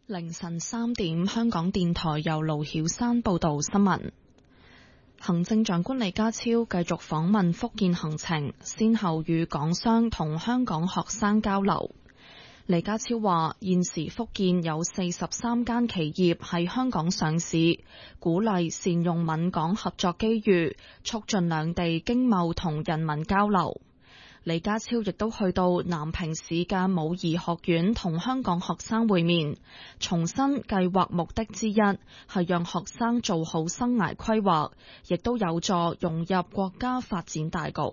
凌晨3點，香港電台由盧曉山報道新聞。行政長官李家超繼續訪問福建行程，先後與港商同香港學生交流。李家超話：現時福建有43間企業喺香港上市，鼓勵善用閩港合作機遇，促進兩地經貿同人民交流。李家超亦都去到南平市嘅武夷學院同香港學生會面，重申計劃目的之一係讓學生做好生涯規劃，亦都有助融入國家發展大局。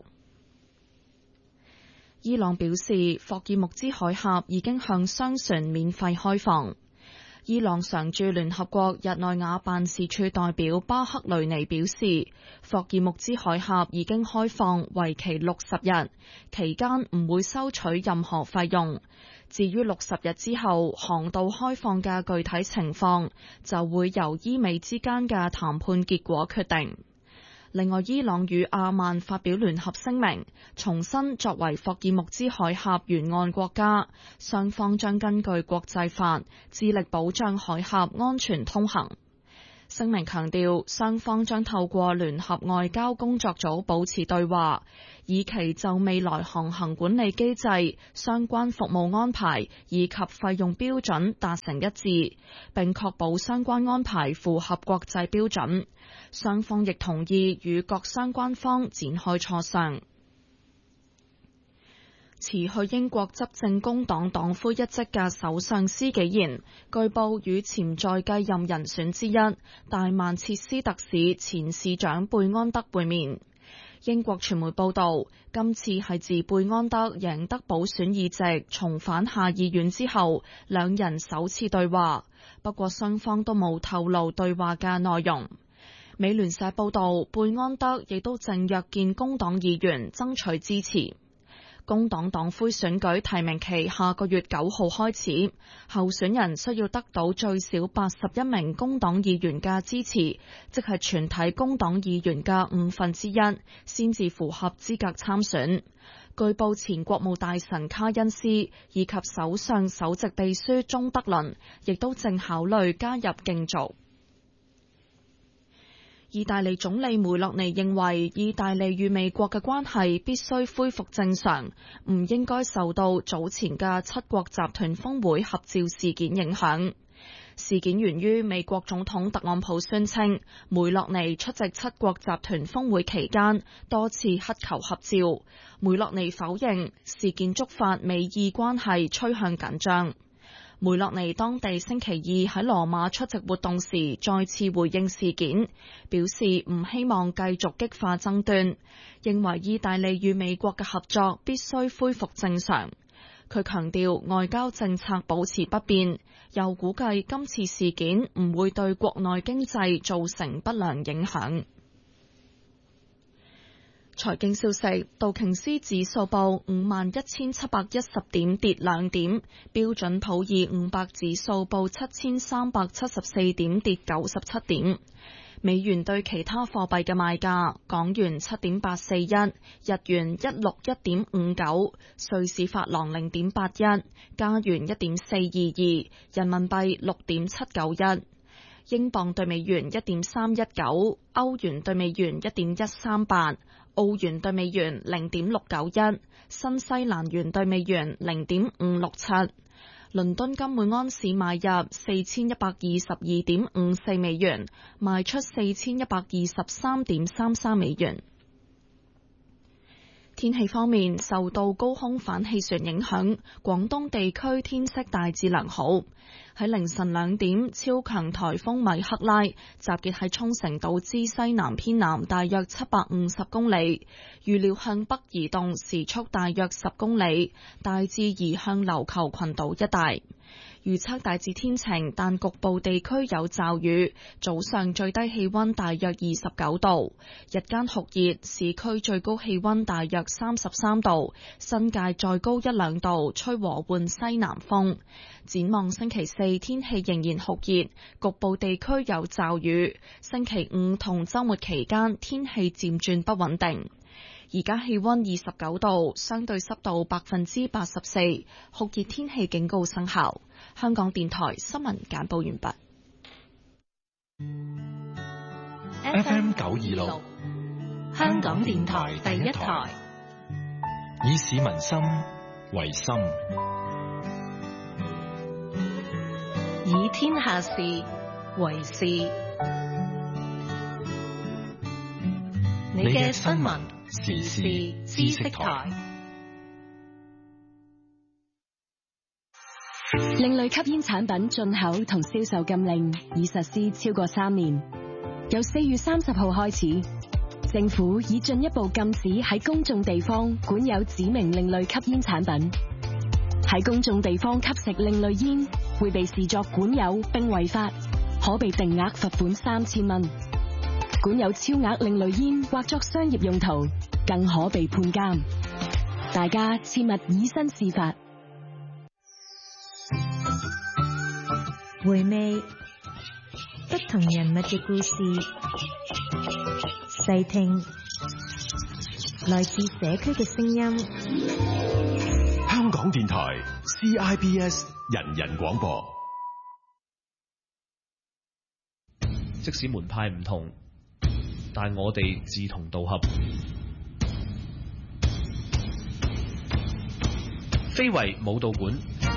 伊朗表示，霍爾木茲海峽已經向商船免費開放。伊朗常駐聯合國日內瓦辦事處代表巴克雷尼表示，霍爾木茲海峽已經開放，為期60日，期間唔會收取任何費用。至於60日之後航道開放嘅具體情況，就會由伊美之間嘅談判結果決定。另外，伊朗與阿曼發表聯合聲明，重申作為霍爾木茲海峽沿岸國家，雙方將根據國際法致力保障海峽安全通行。聲明強調，雙方將透過聯合外交工作組保持對話，以期就未來航行管理機制、相關服務安排以及費用標準達成一致，並確保相關安排符合國際標準。雙方亦同意與各相關方展開磋商。辭去英國執政工黨黨魁一職嘅首相施紀賢，據報與潛在繼任人選之一大曼徹斯特市前市長貝安德會面。英國傳媒報道，今次係自貝安德贏得補選議席重返下議院之後，兩人首次對話，不過雙方都冇透露對話嘅內容。美聯社報道，貝安德亦都正約見工黨議員爭取支持。工黨黨魁選舉提名期下個月9號開始，候選人需要得到最少81名工黨議員嘅支持，即係全體工黨議員嘅1/5，先至符合資格參選。據報前國務大臣卡恩斯以及首相首席秘書鍾德倫亦都正考慮加入競逐。意大利總理梅洛尼認為，意大利與美國嘅關係必須恢復正常，唔應該受到早前嘅7國集團峰會合照事件影響。事件源於美國總統特朗普宣稱，梅洛尼出席7國集團峰會期間多次乞求合照。梅洛尼否認事件觸發美意關係趨向緊張。梅洛尼當地星期二喺羅馬出席活動時，再次回應事件，表示唔希望繼續激化爭端，認為意大利與美國嘅合作必須恢復正常。佢強調外交政策保持不變，又估計今次事件唔會對國內經濟造成不良影響。財經消息，道瓊斯指數報51,710點，跌2點；標準普爾500指數報7,374點，跌97點。美元對其他貨幣嘅賣價：港元7.841，日元161.59，瑞士法郎0.81，加元1.422，人民幣6.791。英鎊對美元1.319，歐元對美元1.138，澳元對美元0.691，新西蘭元對美元0.567。倫敦金每安士買入4122.54美元，賣出4123.33美元。天氣方面，受到高空反氣旋影響，廣東地區天色大致良好。喺凌晨2點，超強颱風米克拉集結喺沖繩島之西南偏南大約750公里，預料向北移動，時速大約10公里，大致移向琉球群島一帶。預測大致天晴，但局部地區有驟雨。早上最低氣溫大約29度，日間酷熱，市區最高氣溫大約33度，新界再高1-2度，吹和緩西南風。展望星期4天氣仍然酷熱，局部地區有驟雨。星期5同週末期間天氣漸轉不穩定。 而家氣溫29度，相對濕度84%，酷熱天氣警告生效。香港電台新聞簡報完畢。 FM 926，香港電台第一台，以市民心為心， 以天下事為事。你嘅新聞時事知識台。 另類吸煙產品進口同銷售禁令已實施超過3年，由4月30號開始，政府已進一步禁止喺公眾地方管有指明另類吸煙產品。喺公眾地方吸食另類煙會被視作管有並違法，可被定額罰款3000蚊。管有超額另類煙或作商業用途，更可被判監。大家切勿以身試法。 回味不同人物嘅故事，細聽來自社區嘅聲音。 香港電台 CIBS 人人廣播。 即使門派唔同，但我哋志同道合。非遺舞蹈館